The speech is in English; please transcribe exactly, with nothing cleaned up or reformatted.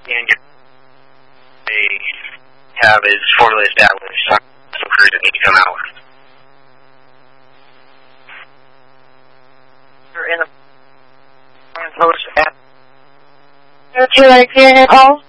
and they have is formally established. Some crews that need to come out. You're in the post. Two, like, clear and call.